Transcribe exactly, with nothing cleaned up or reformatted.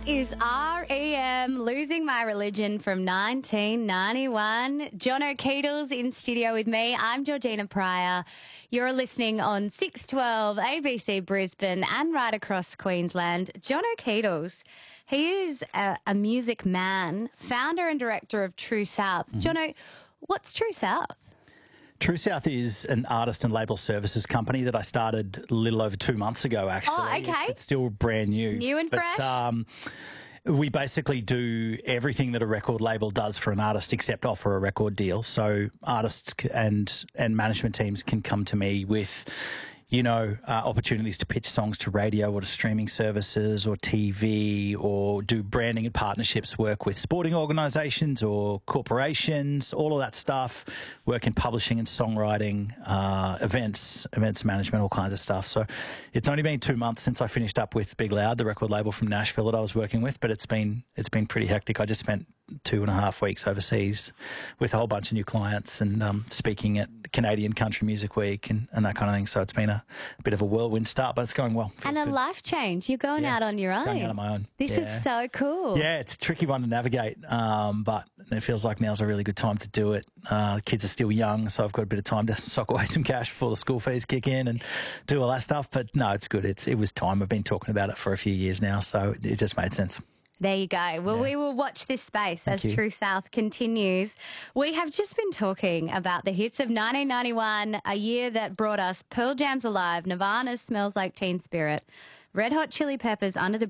That is R E M, Losing My Religion from nineteen ninety-one. Jono Keatles in studio with me. I'm Georgina Pryor. You're listening on six twelve A B C Brisbane and right across Queensland. Jono Keatles, he is a, a music man, founder and director of True South. Mm-hmm. Jono, what's True South? True South is an artist and label services company that I started a little over two months ago, actually. Oh, okay. It's, it's still brand new. New and but, fresh? Um, we basically do everything that a record label does for an artist except offer a record deal. So artists and, and management teams can come to me with, you know, uh, opportunities to pitch songs to radio or to streaming services or T V, or do branding and partnerships, work with sporting organisations or corporations, all of that stuff, work in publishing and songwriting, uh, events, events management, all kinds of stuff. So it's only been two months since I finished up with Big Loud, the record label from Nashville that I was working with, but it's been it's been pretty hectic. I just spent two and a half weeks overseas with a whole bunch of new clients and um, speaking at Canadian Country Music Week and, and that kind of thing. So it's been a, a bit of a whirlwind start, but it's going well. Feels and a good. life change. You're going yeah, out on your own. Going out on my own. This yeah. is so cool. Yeah, it's a tricky one to navigate, um, but it feels like now's a really good time to do it. Uh, the kids are still young, so I've got a bit of time to sock away some cash before the school fees kick in and do all that stuff. But no, it's good. It's It was time. I've been talking about it for a few years now, so it just made sense. There you go. Well, yeah. we will watch this space Thank as you. True South continues. We have just been talking about the hits of nineteen ninety-one, a year that brought us Pearl Jam's Alive, Nirvana's Smells Like Teen Spirit, Red Hot Chili Peppers' Under the